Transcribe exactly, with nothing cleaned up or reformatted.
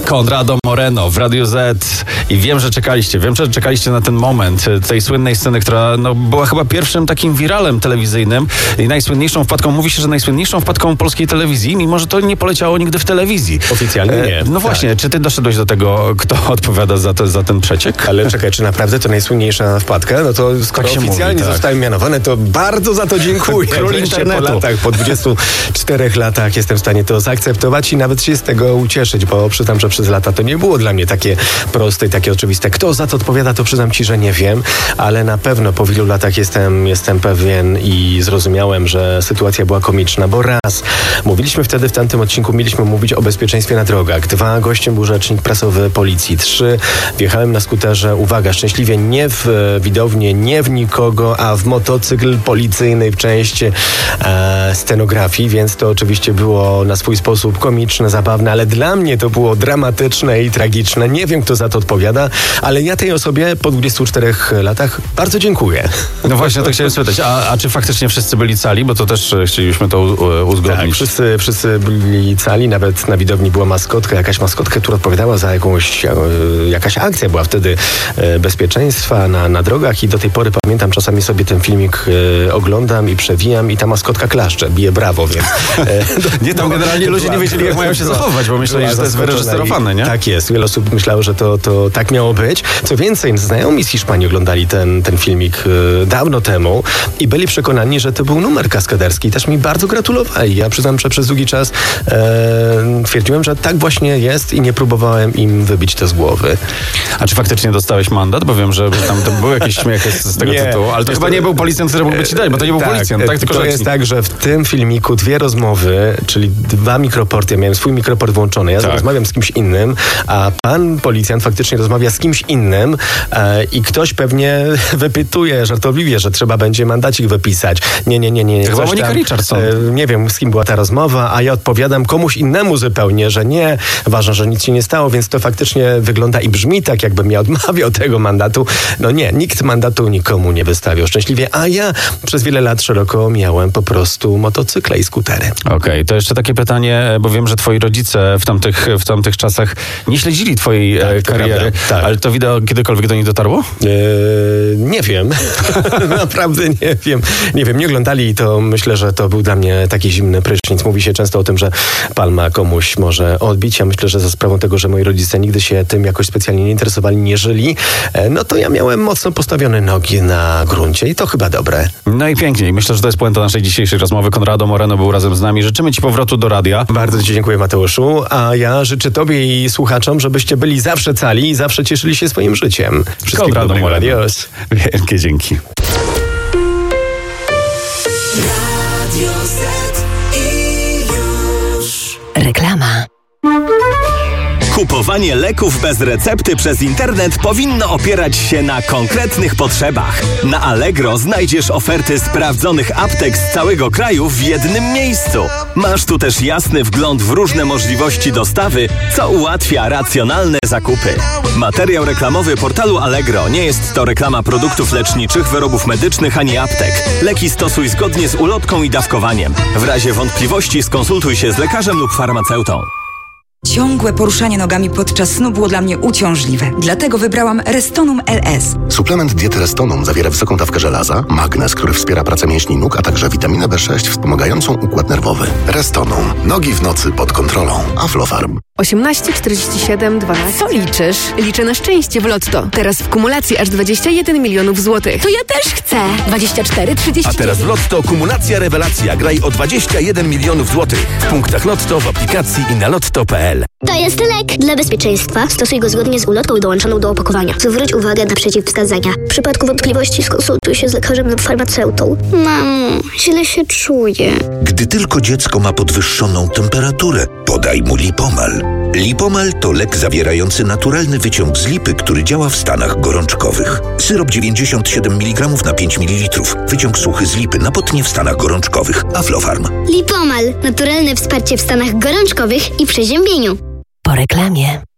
Conrado Moreno w Radiu Z i wiem, że czekaliście, wiem, że czekaliście na ten moment tej słynnej sceny, która no, była chyba pierwszym takim wiralem telewizyjnym i najsłynniejszą wpadką, mówi się, że najsłynniejszą wpadką polskiej telewizji, mimo że to nie poleciało nigdy w telewizji. Oficjalnie nie. E, no właśnie, tak. Czy ty doszedłeś do tego, kto odpowiada za, to, za ten przeciek? Ale czekaj, czy naprawdę to najsłynniejsza wpadka? No to skoro tak oficjalnie mówi, tak. zostałem mianowany, to bardzo za to dziękuję. Król internetu. Po latach, po dwudziestu czterech latach jestem w stanie to zaakceptować i nawet się z tego ucieszyć, bo przyznam, że przez lata to nie było dla mnie takie proste i takie oczywiste. Kto za to odpowiada, to przyznam ci, że nie wiem, ale na pewno po wielu latach jestem, jestem pewien i zrozumiałem, że sytuacja była komiczna, bo raz, mówiliśmy wtedy w tamtym odcinku, mieliśmy mówić o bezpieczeństwie na drogach. Dwa, gościem był rzecznik prasowy policji. Trzy, wjechałem na skuterze, uwaga, szczęśliwie nie w widownię, nie w nikogo, a w motocykl policyjny w części e, scenografii, więc to oczywiście było na swój sposób komiczne, zabawne, ale dla mnie to było dramatyczne i tragiczne. Nie wiem, kto za to odpowiada, ale ja tej osobie po dwudziestu czterech latach bardzo dziękuję. No właśnie, to chciałem spytać, a, a czy faktycznie wszyscy byli cali? Bo to też chcieliśmy to uzgodnić. Tak, wszyscy, wszyscy byli cali, nawet na widowni była maskotka, jakaś maskotka, która odpowiadała za jakąś, jakaś akcja była wtedy bezpieczeństwa na, na drogach i do tej pory pamiętam, czasami sobie ten filmik oglądam i przewijam i ta maskotka klaszcze, bije brawo, więc... nie, tam generalnie ludzie nie wiedzieli, jak mają się zachować, bo myśleli, że to jest wyreżyserowane, nie? Tak jest, wiele osób myślało, że to, to tak miało być. Co więcej, znajomi z Hiszpanii oglądali ten, ten filmik y, dawno temu i byli przekonani, że to był numer kaskaderski. Też mi bardzo gratulowali. Ja przyznam, że przez długi czas e, twierdziłem, że tak właśnie jest i nie próbowałem im wybić to z głowy. A czy faktycznie dostałeś mandat? Bo wiem, że tam to był jakiś śmiech z tego nie, tytułu, ale to chyba nie był policjant, który mógłby ci dać, bo to nie był tak, policjant, tak? Tylko to rzecznik. jest tak, że w tym filmiku dwie rozmowy, czyli dwa mikroporty, ja miałem swój mikroport włączony, ja tak. rozmawiam z kimś innym, a pan policjant faktycznie rozmawia z kimś innym e, i ktoś pewnie wypytuje żartobliwie, że trzeba będzie mandacik wypisać. Nie, nie, nie, nie. Chyba Monika Richardson. E, nie wiem, z kim była ta rozmowa, a ja odpowiadam komuś innemu zupełnie, że nie, ważne, że nic się nie stało, więc to faktycznie wygląda i brzmi tak, jakbym ja odmawiał tego mandatu. No nie, nikt mandatu nikomu nie wystawiał szczęśliwie, a ja przez wiele lat szeroko miałem po prostu motocykle i skutery. Okej, okay, to jeszcze takie pytanie, bo wiem, że twoi rodzice w tamtych, w tamtych czasach nie śledzili twojej tak, kariery, tak. ale to wideo kiedykolwiek do nich dotarło? Eee, nie wiem. Naprawdę nie wiem. Nie wiem, nie oglądali i to myślę, że to był dla mnie taki zimny prysznic. Mówi się często o tym, że palma komuś może odbić. Ja myślę, że za sprawą tego, że moi rodzice nigdy się tym jakoś specjalnie nie interesowali, nie żyli, no to ja miałem mocno postawione nogi na gruncie i to chyba dobre. No i pięknie. Myślę, że to jest puenta naszej dzisiejszej rozmowy. Conrado Moreno był razem z nami. Życzymy ci powrotu do radia. Bardzo ci dziękuję, Mateuszu, a ja życzę tobie i słuchaczom, żebyście byli zawsze cali i zawsze cieszyli się swoim życiem. Wszystkiego dobrego. Adios. Wielkie dzięki. Reklama. Kupowanie leków bez recepty przez internet powinno opierać się na konkretnych potrzebach. Na Allegro znajdziesz oferty sprawdzonych aptek z całego kraju w jednym miejscu. Masz tu też jasny wgląd w różne możliwości dostawy, co ułatwia racjonalne zakupy. Materiał reklamowy portalu Allegro nie jest to reklama produktów leczniczych, wyrobów medycznych ani aptek. Leki stosuj zgodnie z ulotką i dawkowaniem. W razie wątpliwości skonsultuj się z lekarzem lub farmaceutą. Ciągłe poruszanie nogami podczas snu było dla mnie uciążliwe. Dlatego wybrałam Restonum L S. Suplement diety Restonum zawiera wysoką dawkę żelaza, magnez, który wspiera pracę mięśni nóg, a także witaminę B sześć wspomagającą układ nerwowy. Restonum. Nogi w nocy pod kontrolą. Aflofarm. osiemnaście czterdzieści siedem dwanaście. Co liczysz? Liczę na szczęście w Lotto. Teraz w kumulacji aż dwadzieścia jeden milionów złotych. To ja też chcę. dwadzieścia cztery trzydzieści. A teraz w Lotto kumulacja rewelacja. Graj o dwadzieścia jeden milionów złotych. W punktach Lotto, w aplikacji i na lotto kropka p l. To jest lek. Dla bezpieczeństwa stosuj go zgodnie z ulotką dołączoną do opakowania. Zwróć uwagę na przeciwwskazania. W przypadku wątpliwości skonsultuj się z lekarzem lub farmaceutą. Mamo, źle się czuję. Gdy tylko dziecko ma podwyższoną temperaturę, podaj mu Lipomal. Lipomal to lek zawierający naturalny wyciąg z lipy, który działa w stanach gorączkowych. Syrop dziewięćdziesiąt siedem miligramów na pięć mililitrów. Wyciąg suchy z lipy na potnie w stanach gorączkowych. Aflofarm. Lipomal. Naturalne wsparcie w stanach gorączkowych i przeziębieniu. Po reklamie.